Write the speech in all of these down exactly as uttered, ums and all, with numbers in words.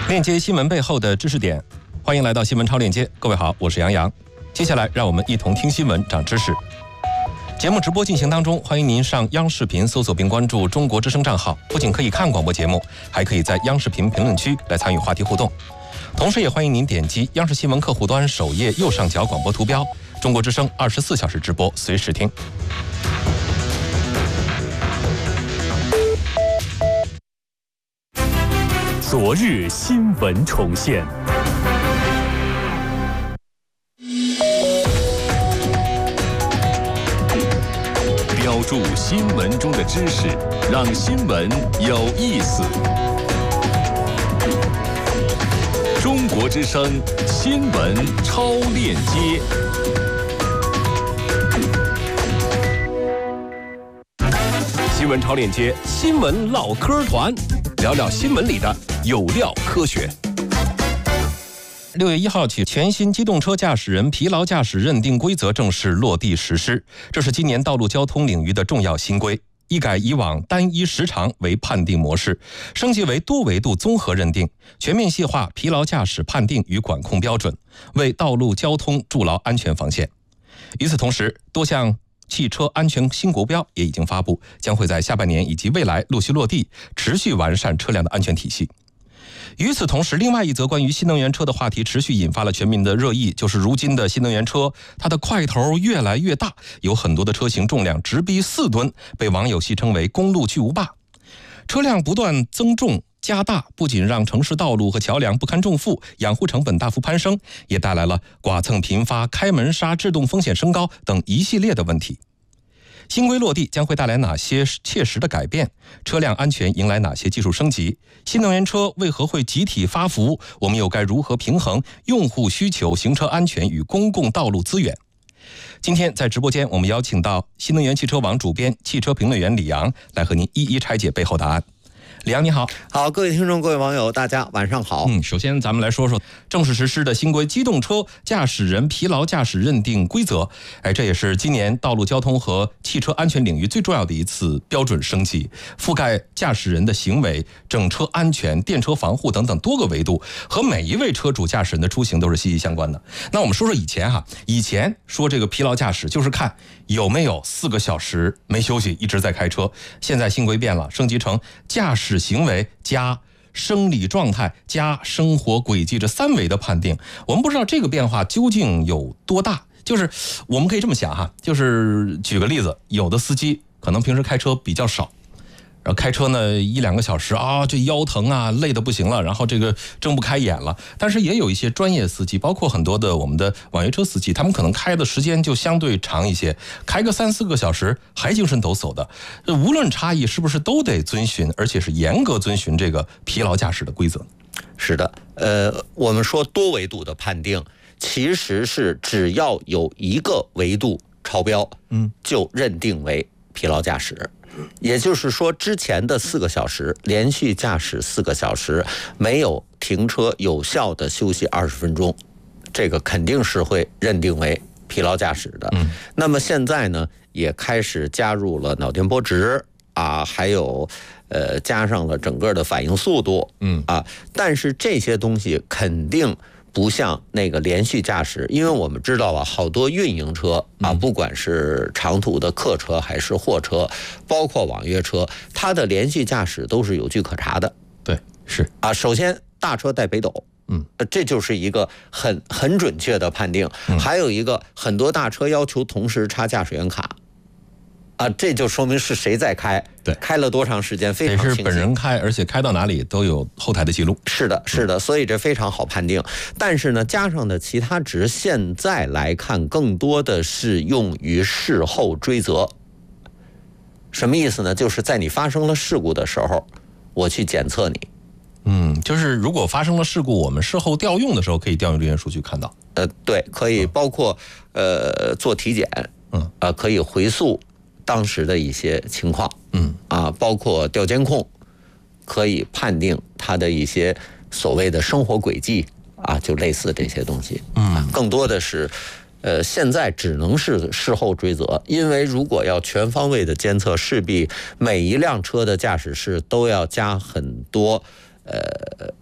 链接新闻背后的知识点，欢迎来到新闻超链接。各位好，我是杨洋。接下来让我们一同听新闻长知识。节目直播进行当中，欢迎您上央视频搜索并关注中国之声账号，不仅可以看广播节目，还可以在央视频评论区来参与话题互动。同时也欢迎您点击央视新闻客户端首页右上角广播图标，中国之声二十四小时直播，随时听。 昨日新闻重现，标注新闻中的知识，让新闻有意思。中国之声新闻超链接。新闻超链接，新闻唠嗑团，聊聊新闻里的有料科学。 六月一号起，全新机动车驾驶人疲劳驾驶认定规则正式落地实施。这是今年道路交通领域的重要新规，一改以往单一时长为判定模式，升级为多维度综合认定，全面细化疲劳驾驶判定与管控标准，为道路交通筑牢安全防线。与此同时，多项汽车安全新国标也已经发布，将会在下半年以及未来陆续落地，持续完善车辆的安全体系。与此同时，另外一则关于新能源车的话题持续引发了全民的热议，就是如今的新能源车，它的块头越来越大，有很多的车型重量直逼四吨，被网友戏称为公路巨无霸。车辆不断增重加大，不仅让城市道路和桥梁不堪重负，养护成本大幅攀升，也带来了剐蹭频发、开门刹制动风险升高等一系列的问题。新规落地将会带来哪些切实的改变？车辆安全迎来哪些技术升级？新能源车为何会集体发福？我们又该如何平衡用户需求、行车安全与公共道路资源？今天在直播间，我们邀请到新能源汽车网主编、汽车评论员李阳来和您一一拆解背后答案。李阳你好。 好，各位听众各位网友大家晚上好。 嗯，首先咱们来说说正式实施的新规机动车驾驶人疲劳驾驶认定规则。哎，这也是今年道路交通和汽车安全领域最重要的一次标准升级，覆盖驾驶人的行为、整车安全、电车防护等等多个维度，和每一位车主驾驶人的出行都是息息相关的。那我们说说以前哈，以前说这个疲劳驾驶就是看有没有四个小时没休息一直在开车，现在新规变了，升级成驾驶行为加生理状态加生活轨迹这三维的判定。我们不知道这个变化究竟有多大，就是我们可以这么想哈，就是举个例子，有的司机可能平时开车比较少，然后开车呢一两个小时啊，这腰疼啊，累得不行了，然后这个睁不开眼了。但是也有一些专业司机，包括很多的我们的网约车司机，他们可能开的时间就相对长一些，开个三四个小时还精神抖擞的。无论差异是不是都得遵循，而且是严格遵循这个疲劳驾驶的规则？ 是的，呃，我们说多维度的判定，其实是只要有一个维度超标，嗯，就认定为疲劳驾驶。也就是说，之前的四个小时连续驾驶四个小时，没有停车有效的休息二十分钟，这个肯定是会认定为疲劳驾驶的。嗯，那么现在呢，也开始加入了脑电波值啊，还有呃加上了整个的反应速度，嗯啊，但是这些东西肯定不像那个连续驾驶，因为我们知道啊，好多运营车啊，不管是长途的客车还是货车，包括网约车，它的连续驾驶都是有据可查的。 对，是啊。 首先，大车带北斗，嗯，这就是一个很很准确的判定。嗯、还有一个，很多大车要求同时插驾驶员卡。啊，这就说明是谁在开，对，开了多长时间，非常清晰。 得是本人开，而且开到哪里都有后台的记录。 是的，是的，所以这非常好判定。但是呢，加上的其他值，现在来看，更多的是用于事后追责。什么意思呢？就是在你发生了事故的时候，我去检测你。 嗯，就是如果发生了事故，我们事后调用的时候，可以调用这些数据看到。 呃，对，可以包括呃做体检，嗯，呃，可以回溯当时的一些情况，嗯啊，包括调监控，可以判定他的一些所谓的生活轨迹啊，就类似这些东西，嗯，更多的是，呃，现在只能是事后追责，因为如果要全方位的监测，势必每一辆车的驾驶室都要加很多，呃。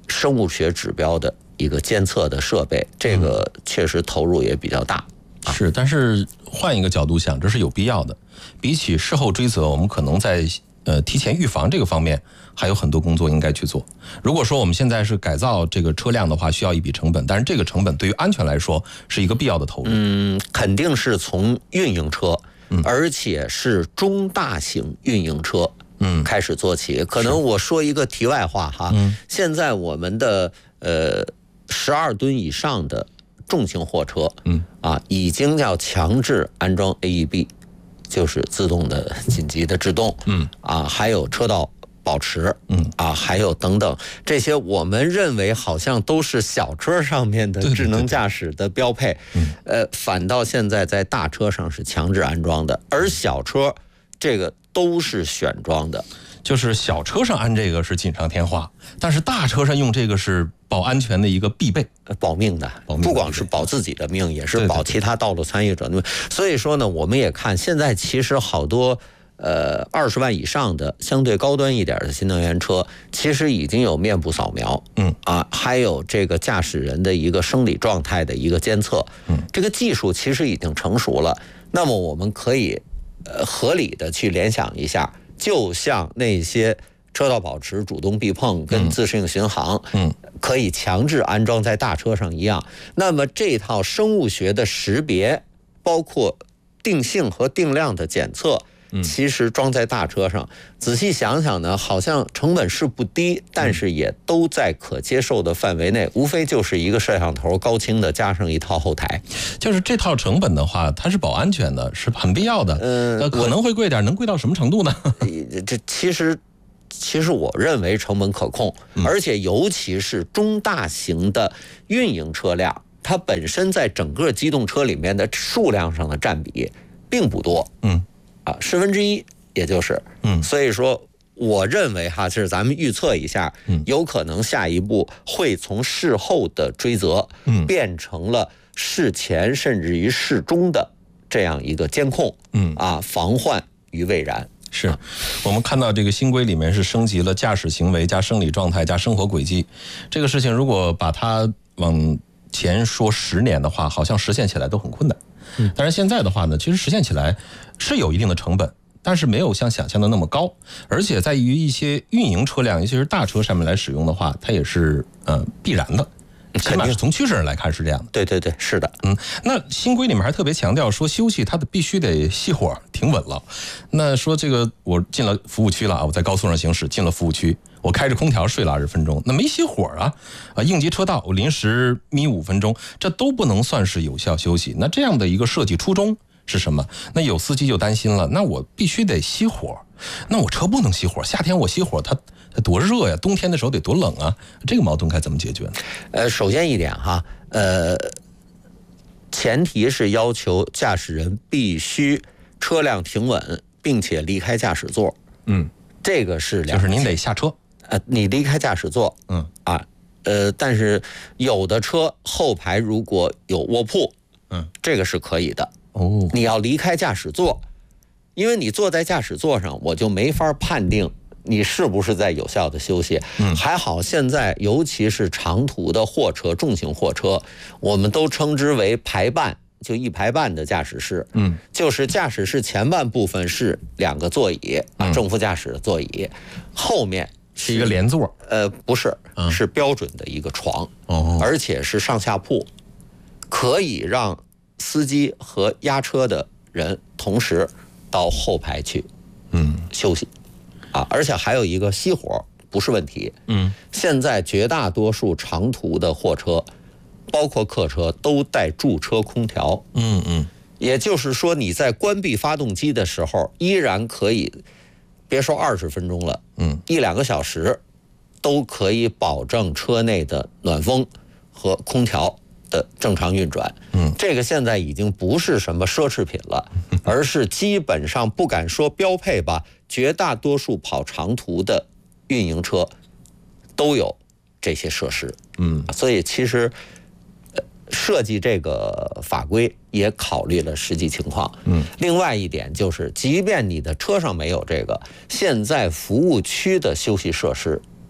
生物学指标的一个监测的设备，这个确实投入也比较大。 啊、是，但是换一个角度想，这是有必要的。比起事后追责，我们可能在呃提前预防这个方面还有很多工作应该去做。如果说我们现在是改造这个车辆的话，需要一笔成本，但是这个成本对于安全来说是一个必要的投入。 嗯，肯定是从运营车，嗯、而且是中大型运营车。嗯，开始做起。可能我说一个题外话哈，嗯、现在我们的呃十二吨以上的重型货车，嗯啊，已经要强制安装 A E B， 就是自动的紧急的制动，嗯啊，还有车道保持，嗯啊，还有等等这些，我们认为好像都是小车上面的智能驾驶的标配，对对对呃，反倒现在在大车上是强制安装的，而小车这个都是选装的。 就是小车上安这个是锦上添花，但是大车上用这个是保安全的一个必备， 保命的，不光是保自己的命，也是保其他道路参与者的命。所以说呢，我们也看现在其实好多呃二十万以上的相对高端一点的新能源车，其实已经有面部扫描，嗯啊，还有这个驾驶人的一个生理状态的一个监测，嗯，这个技术其实已经成熟了。那么我们可以呃合理的去联想一下。就像那些车道保持、主动避碰跟自适应巡航，嗯，可以强制安装在大车上一样。那么这套生物学的识别，包括定性和定量的检测，其实装在大车上，仔细想想呢，好像成本是不低，但是也都在可接受的范围内，无非就是一个摄像头高清的加上一套后台。 就是这套成本的话，它是保安全的，是很必要的。嗯、呃，可能会贵点，能贵到什么程度呢？ 这其实。其实我认为成本可控，而且尤其是中大型的运营车辆，它本身在整个机动车里面的数量上的占比并不多，嗯，啊，十分之一，也就是，嗯，所以说，我认为哈，就是咱们预测一下，嗯，有可能下一步会从事后的追责，嗯，变成了事前甚至于事中的这样一个监控，嗯，啊，防患于未然。 是我们看到这个新规里面是升级了驾驶行为加生理状态加生活轨迹，这个事情如果把它往前说十年的话，好像实现起来都很困难。嗯，但是现在的话呢，其实实现起来是有一定的成本，但是没有像想象的那么高，而且在于一些运营车辆，尤其是大车上面来使用的话，它也是呃必然的。起码是从趋势上来看是这样的。 对对对，是的。 嗯，那新规里面还特别强调说休息它的必须得熄火停稳了。那说这个我进了服务区了啊，我在高速上行驶进了服务区，我开着空调睡了二十分钟，那没熄火啊啊，应急车道我临时眯五分钟，这都不能算是有效休息。那这样的一个设计初衷是什么？那有司机就担心了，那我必须得熄火，那我车不能熄火，夏天我熄火它它多热呀，冬天的时候得多冷啊，这个矛盾该怎么解决呢？ 呃，首先一点哈，呃，前提是要求驾驶人必须车辆停稳，并且离开驾驶座。嗯，这个是两， 就是您得下车， 呃，你离开驾驶座。嗯啊，呃，但是有的车后排如果有卧铺，嗯，这个是可以的。哦，你要离开驾驶座，因为你坐在驾驶座上，我就没法判定你是不是在有效的休息。嗯，还好现在尤其是长途的货车、重型货车，我们都称之为排半，就一排半的驾驶室。嗯，就是驾驶室前半部分是两个座椅啊，正副驾驶的座椅，后面是一个连座。 呃，不是，是标准的一个床。哦，而且是上下铺，可以让司机和押车的人同时到后排去，嗯，休息，啊，而且还有一个熄火不是问题，嗯，现在绝大多数长途的货车，包括客车都带驻车空调，嗯嗯，也就是说你在关闭发动机的时候，依然可以，别说二十分钟了，嗯，一两个小时，都可以保证车内的暖风和空调的正常运转。嗯，这个现在已经不是什么奢侈品了，而是基本上不敢说标配吧，绝大多数跑长途的运营车都有这些设施。嗯，所以其实设计这个法规也考虑了实际情况。嗯，另外一点就是，即便你的车上没有这个，现在服务区的休息设施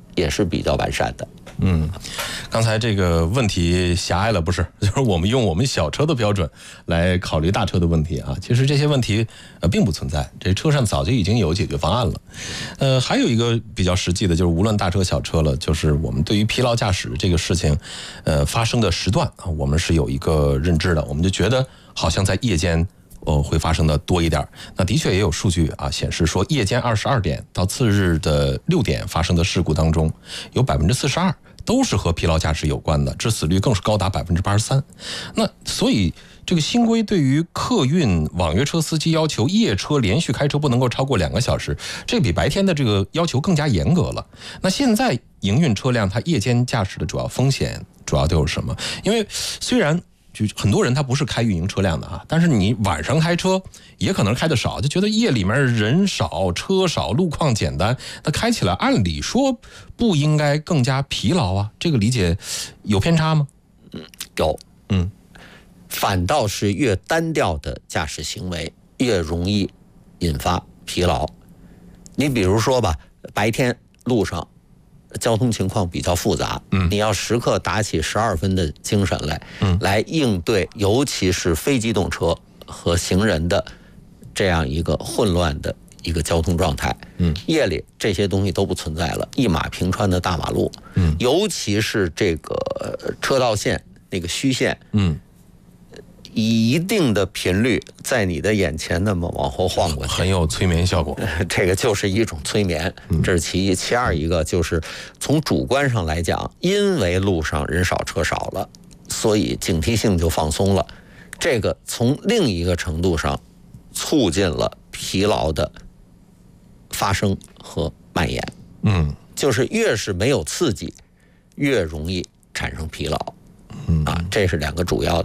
也是比较完善的。 嗯，刚才这个问题狭隘了，不是？就是我们用我们小车的标准来考虑大车的问题啊。其实这些问题呃并不存在，这车上早就已经有解决方案了。呃，还有一个比较实际的，就是无论大车小车了，就是我们对于疲劳驾驶这个事情，呃发生的时段啊，我们是有一个认知的，我们就觉得好像在夜间。呃，会发生的多一点。那的确也有数据啊显示说，夜间二十二点到次日的六点发生的事故当中，有百分之四十二都是和疲劳驾驶有关的，致死率更是高达百分之八十三。那所以这个新规对于客运网约车司机要求夜车连续开车不能够超过两个小时，这比白天的这个要求更加严格了。那现在营运车辆它夜间驾驶的主要风险主要都有什么？因为虽然就很多人他不是开运营车辆的啊，但是你晚上开车也可能开得少，就觉得夜里面人少车少路况简单，那开起来按理说不应该更加疲劳啊？这个理解有偏差吗？ 嗯，有， 嗯， 反倒是越单调的驾驶行为越容易引发疲劳。你比如说吧，白天路上交通情况比较复杂，嗯，你要时刻打起十二分的精神来，嗯，来应对，尤其是非机动车和行人的这样一个混乱的一个交通状态，嗯，夜里这些东西都不存在了，一马平川的大马路，嗯，尤其是这个车道线那个虚线，嗯，以一定的频率在你的眼前那么往后晃过去， 很有催眠效果。 这个就是一种催眠，这是其一。其二一个就是从主观上来讲，因为路上人少车少了，所以警惕性就放松了。这个从另一个程度上促进了疲劳的发生和蔓延。嗯，就是越是没有刺激，越容易产生疲劳。嗯啊，这是两个主要的。